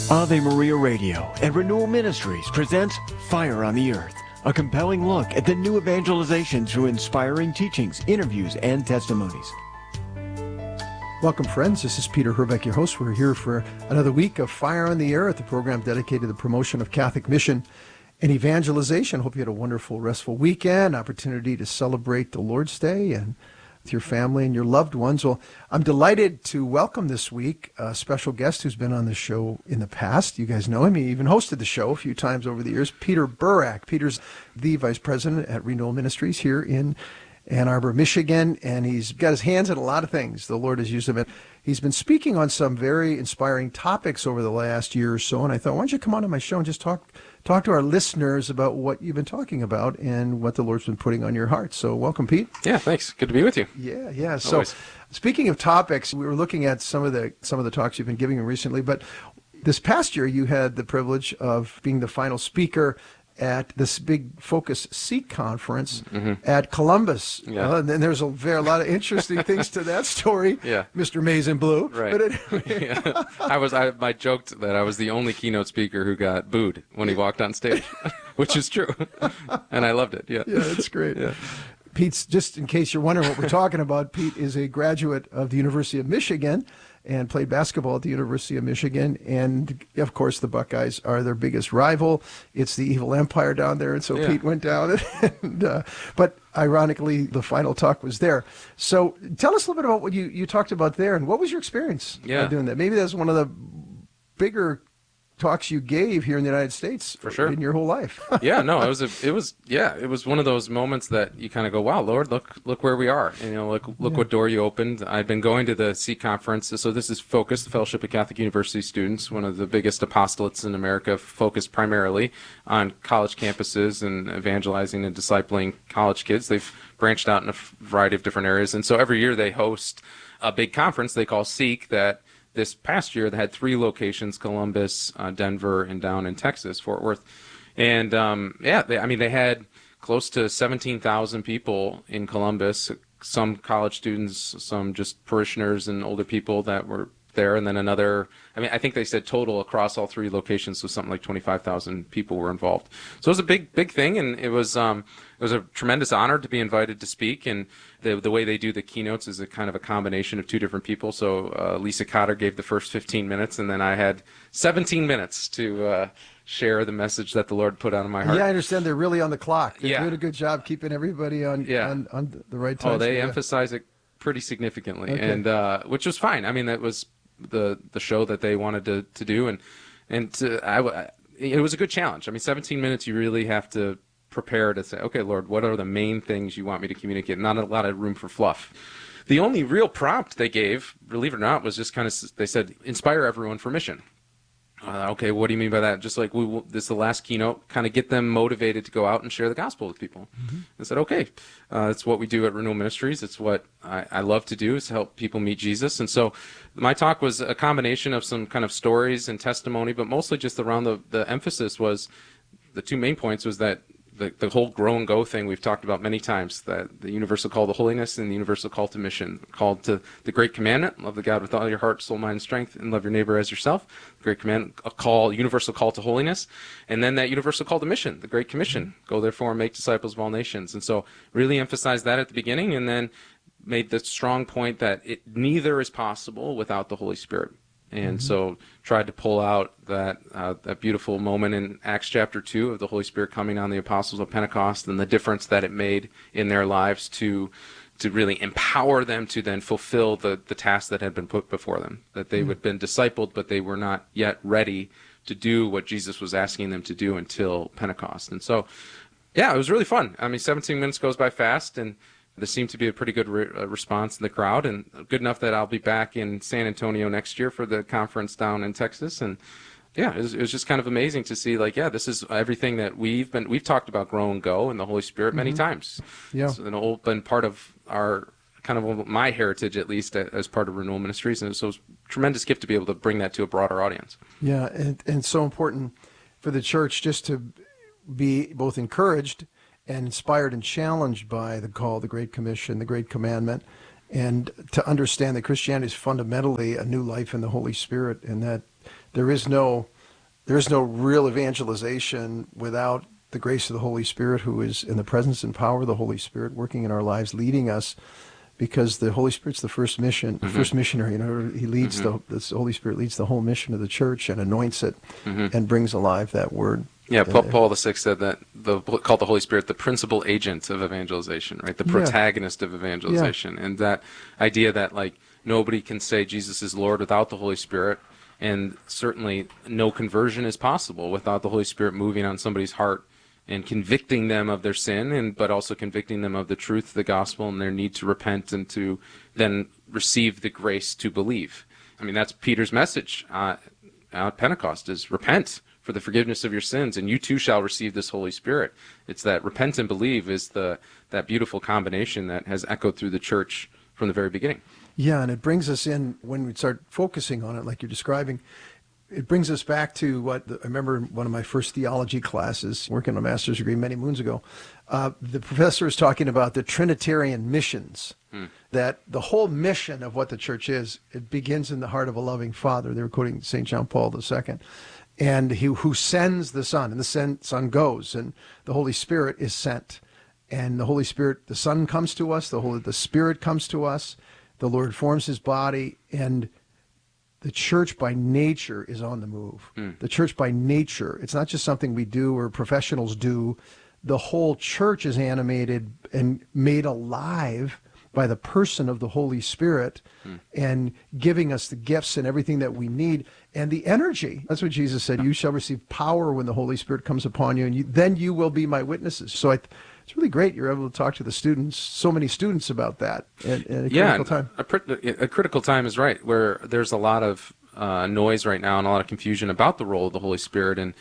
Ave Maria Radio and Renewal Ministries presents Fire on the Earth, a compelling look at the new evangelization through inspiring teachings, interviews, and testimonies. Welcome, friends. This is Peter Herbeck, your host. We're here for another week of Fire on the Earth, a program dedicated to the promotion of Catholic mission and evangelization. Hope you had a wonderful, restful weekend, opportunity to celebrate the Lord's Day and with your family and your loved ones. Well, I'm delighted to welcome this week a special guest who's been on the show in the past. You guys know him. He even hosted the show a few times over the years. Peter Burak. Peter's the vice president at Renewal Ministries here in Ann Arbor, Michigan, and he's got his hands in a lot of things. The Lord has used him. He's been speaking on some very inspiring topics over the last year or so, and I thought, why don't you come on to my show and just talk to our listeners about what you've been talking about and what the Lord's been putting on your heart. So welcome, Pete. Yeah, thanks. Good to be with you. Yeah. So speaking of topics, we were looking at some of the talks you've been giving recently, but this past year you had the privilege of being the final speaker at this big Focus Seek conference at Columbus. Yeah. And then there's a lot of interesting things to that story. Yeah. Mr. Maize and Blue. Right. But yeah. I joked that I was the only keynote speaker who got booed when he walked on stage, which is true. And I loved it. Yeah. Yeah, that's great. Yeah. Pete's, just in case you're wondering what we're talking about, Pete is a graduate of the University of Michigan and played basketball at the University of Michigan. And, of course, the Buckeyes are their biggest rival. It's the evil empire down there. And so Pete went down. But ironically, the final talk was there. So tell us a little bit about what you talked about there. And what was your experience doing that? Maybe that's one of the bigger talks you gave here in the United States for sure in your whole life. Yeah, no, it was one of those moments that you kind of go, wow, Lord, look where we are. And, look what door you opened. I've been going to the Seek conference. So this is Focus, the Fellowship of Catholic University Students, one of the biggest apostolates in America, focused primarily on college campuses and evangelizing and discipling college kids. They've branched out in a variety of different areas. And so every year they host a big conference they call Seek that this past year, they had 3 locations: Columbus, Denver, and down in Texas, Fort Worth. And they had close to 17,000 people in Columbus, some college students, some just parishioners and older people that were there, and then I think they said total across all 3 locations, so something like 25,000 people were involved. So it was a big thing, and it was a tremendous honor to be invited to speak. And the way they do the keynotes is a kind of a combination of 2 different people. So Lisa Cotter gave the first 15 minutes, and then I had 17 minutes to share the message that the Lord put on my heart. Yeah, I understand they're really on the clock. They're Yeah. doing a good job keeping everybody on the right time. Oh, they emphasize it pretty significantly, Okay. and which was fine. I mean, that was the show that they wanted to do, and it was a good challenge. I mean, 17 minutes, you really have to prepare to say, okay, Lord, what are the main things you want me to communicate? Not a lot of room for fluff. The only real prompt they gave, believe it or not, was just kind of, they said, inspire everyone for mission. Okay, what do you mean by that? Just like this is the last keynote, kind of get them motivated to go out and share the gospel with people. I said, okay, it's what we do at Renewal Ministries. It's what I love to do, is help people meet Jesus. And so my talk was a combination of some kind of stories and testimony, but mostly just around the emphasis was, the 2 main points was that the whole grow and go thing we've talked about many times, that the universal call to holiness and the universal call to mission, called to the great commandment, love the God with all your heart, soul, mind, and strength, and love your neighbor as yourself. The great commandment, universal call to holiness, and then that universal call to mission, the great commission, go therefore and make disciples of all nations. And so really emphasized that at the beginning, and then made the strong point that neither is possible without the Holy Spirit. And so tried to pull out that beautiful moment in Acts chapter 2 of the Holy Spirit coming on the apostles of Pentecost, and the difference that it made in their lives to really empower them to then fulfill the task that had been put before them, that they had been discipled, but they were not yet ready to do what Jesus was asking them to do until Pentecost. And so, yeah, it was really fun. I mean, 17 minutes goes by fast, and there seemed to be a pretty good response in the crowd, and good enough that I'll be back in San Antonio next year for the conference down in Texas. And yeah, it was just kind of amazing to see, this is everything that we've talked about, grow and go, and the Holy Spirit many times. Yeah, it's been part of our kind of my heritage, at least as part of Renewal Ministries, and so it's a tremendous gift to be able to bring that to a broader audience. Yeah, and so important for the church just to be both encouraged and inspired and challenged by the call, the Great Commission, the Great Commandment, and to understand that Christianity is fundamentally a new life in the Holy Spirit, and that there is no there's no real evangelization without the grace of the Holy Spirit, who is in the presence and power of the Holy Spirit working in our lives, leading us, because the Holy Spirit's the first mission, the first missionary. He leads the Holy Spirit leads the whole mission of the church and anoints it and brings alive that word. Yeah, Paul VI said that called the Holy Spirit the principal agent of evangelization, right? The protagonist of evangelization, and that idea that like nobody can say Jesus is Lord without the Holy Spirit, and certainly no conversion is possible without the Holy Spirit moving on somebody's heart and convicting them of their sin, but also convicting them of the truth of the gospel and their need to repent and to then receive the grace to believe. I mean, that's Peter's message at Pentecost, is repent for the forgiveness of your sins, and you too shall receive this Holy Spirit. It's that repent and believe is that beautiful combination that has echoed through the church from the very beginning. Yeah, and it brings us in, when we start focusing on it like you're describing, it brings us back to I remember one of my first theology classes, working on a master's degree many moons ago. The professor is talking about the Trinitarian missions, that the whole mission of what the church is, it begins in the heart of a loving Father. They were quoting St. John Paul II. And who sends the Son, and the Son goes, and the Holy Spirit is sent. And the Holy Spirit, the Son comes to us, the Spirit comes to us, the Lord forms his body, and the church by nature is on the move. The church by nature, it's not just something we do or professionals do. The whole church is animated and made alive by the person of the Holy Spirit and giving us the gifts and everything that we need and the energy. That's what Jesus said, you shall receive power when the Holy Spirit comes upon you, and then you will be my witnesses. So it's really great you're able to talk to the students, so many students, about that at a critical time. A critical time is right, where there's a lot of noise right now and a lot of confusion about the role of the Holy Spirit, and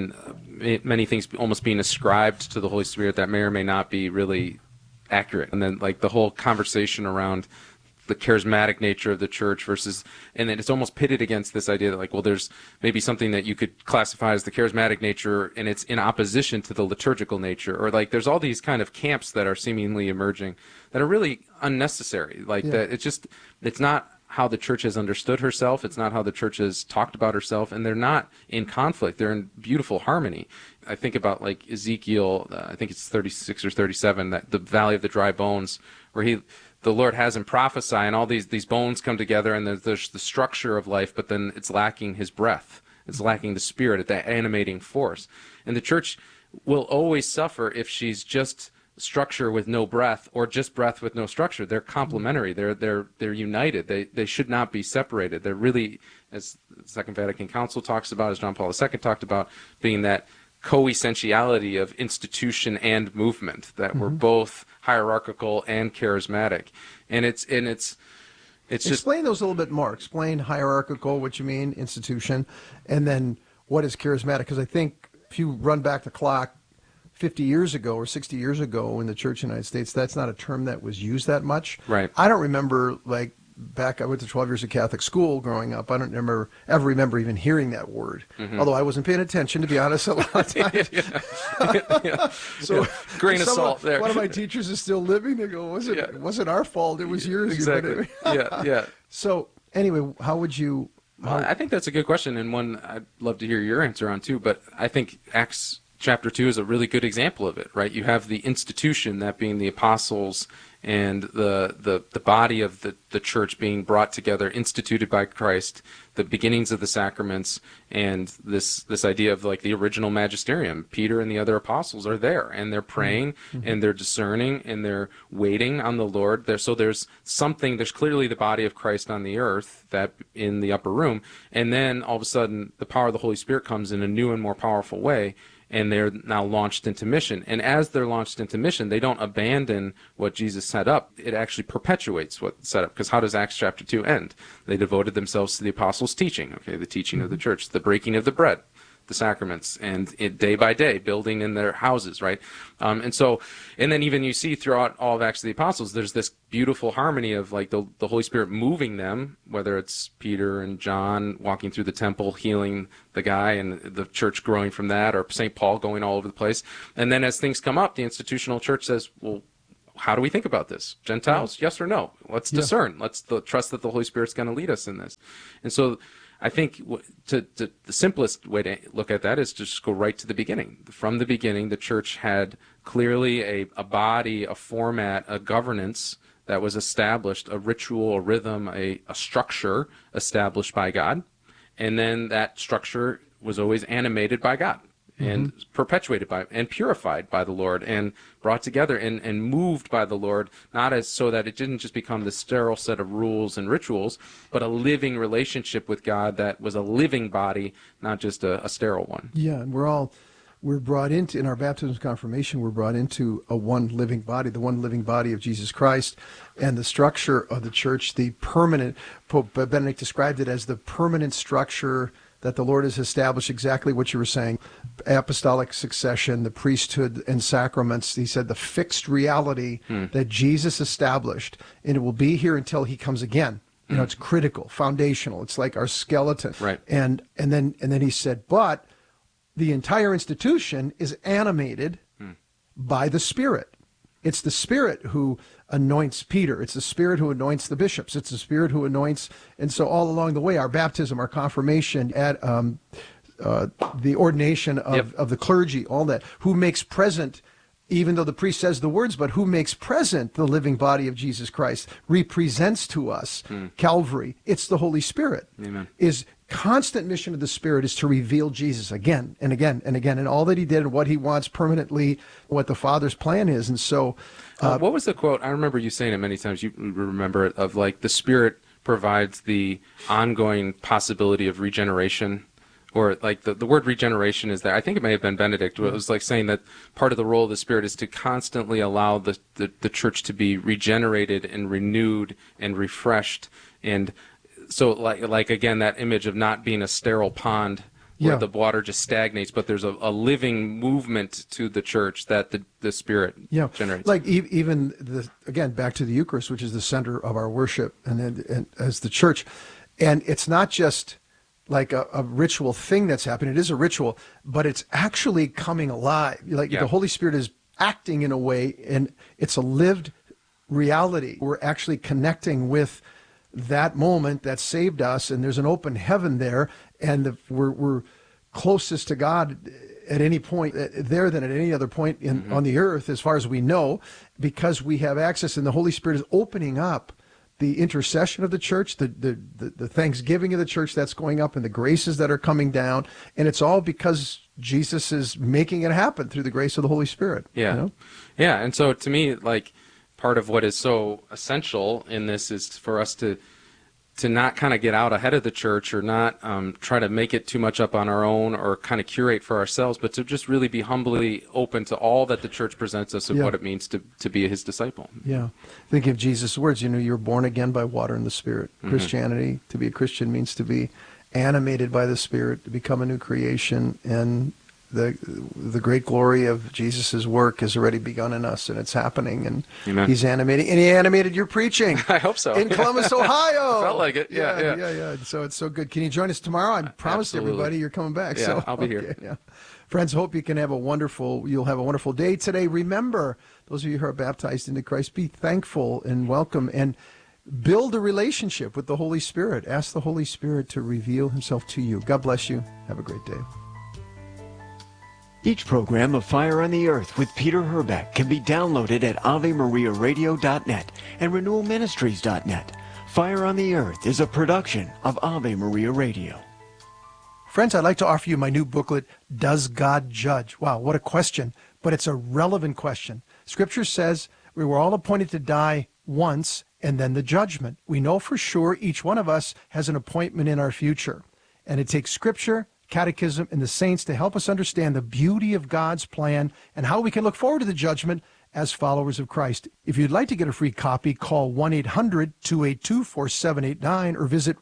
many things almost being ascribed to the Holy Spirit that may or may not be really accurate. And then like the whole conversation around the charismatic nature of the church versus, and then it's almost pitted against this idea that like, well, there's maybe something that you could classify as the charismatic nature and it's in opposition to the liturgical nature, or like there's all these kind of camps that are seemingly emerging that are really unnecessary. Like that it's not how the church has understood herself. It's not how the church has talked about herself, and they're not in conflict. They're in beautiful harmony. I think about like Ezekiel, I think it's 36 or 37, that the Valley of the Dry Bones, where the Lord has him prophesy, and all these bones come together, and there's the structure of life, but then it's lacking his breath. It's lacking the spirit, that animating force. And the church will always suffer if she's just structure with no breath, or just breath with no structure. They're complementary. They're united. They should not be separated. They're really, as the Second Vatican Council talks about, as John Paul II talked about, being that co-essentiality of institution and movement, that we're both hierarchical and charismatic. And it's just explain those a little bit more. Explain hierarchical, what you mean, institution, and then what is charismatic. Because I think if you run back the clock 50 years ago or 60 years ago in the church in the United States, that's not a term that was used that much. Right. I don't remember, like, back, I went to 12 years of Catholic school growing up. I don't ever remember even hearing that word. Although I wasn't paying attention, to be honest, a lot of times. So grain of salt there. One of my teachers is still living. They go, it wasn't our fault. It was yours. Exactly. Yeah. So anyway, how would you... Well, I think that's a good question, and one I'd love to hear your answer on too, but I think Acts chapter 2 is a really good example of it, right? You have the institution, that being the apostles, and the body of the church being brought together, instituted by Christ, the beginnings of the sacraments, and this idea of like the original magisterium. Peter and the other apostles are there, and they're praying, and they're discerning, and they're waiting on the Lord. So there's clearly the body of Christ on the earth, that in the upper room, and then all of a sudden the power of the Holy Spirit comes in a new and more powerful way, and they're now launched into mission. And as they're launched into mission, they don't abandon what Jesus set up. It actually perpetuates what's set up. Because how does Acts chapter 2 end? They devoted themselves to the apostles' teaching, the teaching of the church, the breaking of the bread, the sacraments, and day by day, building in their houses, right? And then even you see throughout all of Acts of the Apostles, there's this beautiful harmony of like the Holy Spirit moving them, whether it's Peter and John walking through the temple, healing the guy, and the church growing from that, or St. Paul going all over the place. And then as things come up, the institutional church says, well, how do we think about this? Gentiles, yes or no? Let's discern. Let's trust that the Holy Spirit's going to lead us in this. And so I think the simplest way to look at that is to just go right to the beginning. From the beginning, the church had clearly a body, a format, a governance that was established, a ritual, a rhythm, a structure established by God. And then that structure was always animated by God and perpetuated by and purified by the Lord and brought together and moved by the Lord, not as so that it didn't just become this sterile set of rules and rituals, but a living relationship with God that was a living body, not just a sterile one. Yeah, and we're brought into, in our baptism and confirmation, we're brought into a one living body, the one living body of Jesus Christ, and the structure of the church, the permanent, Pope Benedict described it as the permanent structure that the Lord has established, exactly what you were saying, apostolic succession, the priesthood and sacraments. He said the fixed reality that Jesus established, and it will be here until he comes again. You know, it's critical, foundational. It's like our skeleton. Right. And then he said, but the entire institution is animated by the Spirit. It's the Spirit who anoints Peter. It's the Spirit who anoints the bishops. It's the Spirit who anoints. And so all along the way, our baptism, our confirmation, the ordination of the clergy, all that, who makes present, even though the priest says the words, but who makes present the living body of Jesus Christ, represents to us Calvary. It's the Holy Spirit. Amen. Is constant mission of the Spirit is to reveal Jesus again and again and again, and all that he did and what he wants permanently, what the Father's plan is. And so what was the quote? I remember you saying it many times. You remember it, of like the Spirit provides the ongoing possibility of regeneration, or like the word regeneration is there. I think it may have been Benedict. It was like saying that part of the role of the Spirit is to constantly allow the church to be regenerated and renewed and refreshed. And so like again, that image of not being a sterile pond where the water just stagnates, but there's a living movement to the church that the Spirit generates. Like even again, back to the Eucharist, which is the center of our worship and as the church. And it's not just like a ritual thing that's happening. It is a ritual, but it's actually coming alive. Like the Holy Spirit is acting in a way, and it's a lived reality. We're actually connecting with that moment that saved us, and there's an open heaven there, and we're closest to God at any point there than at any other point on the earth, as far as we know, because we have access, and the Holy Spirit is opening up the intercession of the church, the thanksgiving of the church that's going up, and the graces that are coming down, and it's all because Jesus is making it happen through the grace of the Holy Spirit. Yeah, you know? Yeah, and so to me, like, part of what is so essential in this is for us to not kind of get out ahead of the church, or not try to make it too much up on our own, or kind of curate for ourselves, but to just really be humbly open to all that the church presents us of what it means to be his disciple. Yeah. Think of Jesus' words, you're born again by water and the Spirit. Christianity, to be a Christian, means to be animated by the Spirit, to become a new creation, and the great glory of Jesus' work has already begun in us, and it's happening, and Amen. He's animating, and He animated your preaching. I hope so. In Columbus, Ohio. Felt like it. Yeah. So it's so good. Can you join us tomorrow? I promised everybody you're coming back. Yeah, so I'll be here. Yeah. Friends, hope you'll have a wonderful day today. Remember, those of you who are baptized into Christ, be thankful and welcome, and build a relationship with the Holy Spirit. Ask the Holy Spirit to reveal Himself to you. God bless you. Have a great day. Each program of Fire on the Earth with Peter Herbeck can be downloaded at AveMariaRadio.net and RenewalMinistries.net. Fire on the Earth is a production of Ave Maria Radio. Friends, I'd like to offer you my new booklet, Does God Judge? Wow, what a question, but it's a relevant question. Scripture says we were all appointed to die once and then the judgment. We know for sure each one of us has an appointment in our future, and it takes Scripture, Catechism, and the saints to help us understand the beauty of God's plan and how we can look forward to the judgment as followers of Christ. If you'd like to get a free copy, call 1-800-282-4789 or visit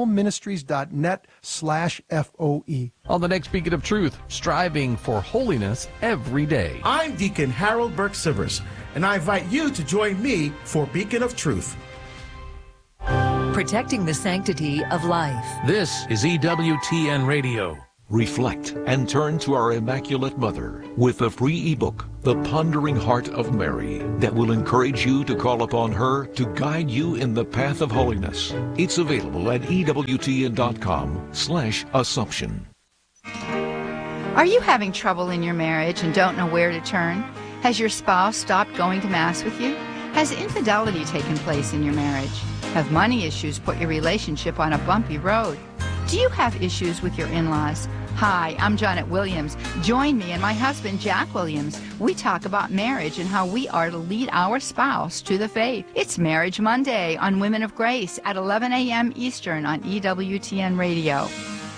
renewalministries.net/FOE. On the next Beacon of Truth, striving for holiness every day. I'm Deacon Harold Burke-Sivers, and I invite you to join me for Beacon of Truth. Protecting the sanctity of life. This is EWTN Radio. Reflect and turn to our Immaculate Mother with the free ebook, The Pondering Heart of Mary, that will encourage you to call upon her to guide you in the path of holiness. It's available at EWTN.com/Assumption. Are you having trouble in your marriage and don't know where to turn? Has your spouse stopped going to Mass with you? Has infidelity taken place in your marriage? Have money issues put your relationship on a bumpy road? Do you have issues with your in-laws? Hi, I'm Janet Williams. Join me and my husband, Jack Williams. We talk about marriage and how we are to lead our spouse to the faith. It's Marriage Monday on Women of Grace at 11 a.m. Eastern on EWTN Radio.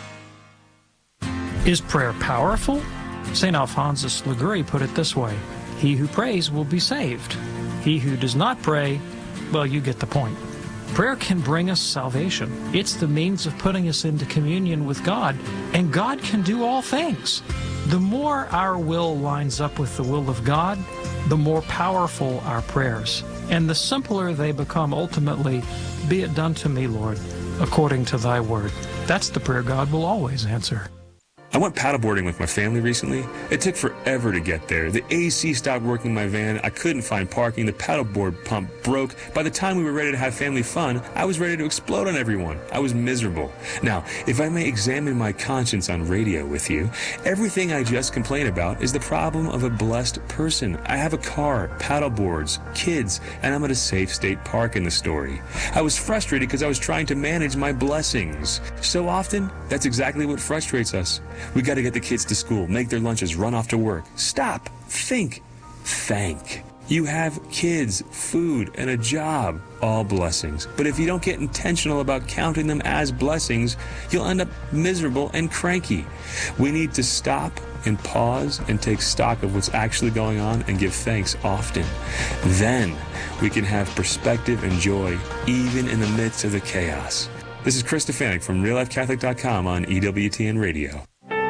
Is prayer powerful? St. Alphonsus Liguori put it this way: he who prays will be saved. He who does not pray, well, you get the point. Prayer can bring us salvation. It's the means of putting us into communion with God, and God can do all things. The more our will lines up with the will of God, the more powerful our prayers, and the simpler they become ultimately. Be it done to me, Lord, according to thy word. That's the prayer God will always answer. I went paddleboarding with my family recently. It took forever to get there. The AC stopped working in my van. I couldn't find parking. The paddleboard pump broke. By the time we were ready to have family fun, I was ready to explode on everyone. I was miserable. Now, if I may examine my conscience on radio with you, everything I just complained about is the problem of a blessed person. I have a car, paddleboards, kids, and I'm at a safe state park in the story. I was frustrated because I was trying to manage my blessings. So often, that's exactly what frustrates us. We got to get the kids to school, make their lunches, run off to work. Stop, think, thank. You have kids, food, and a job, all blessings. But if you don't get intentional about counting them as blessings, you'll end up miserable and cranky. We need to stop and pause and take stock of what's actually going on and give thanks often. Then we can have perspective and joy even in the midst of the chaos. This is Chris Stefanik from RealLifeCatholic.com on EWTN Radio.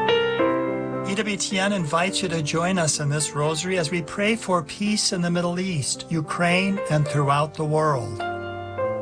EWTN invites you to join us in this rosary as we pray for peace in the Middle East, Ukraine, and throughout the world.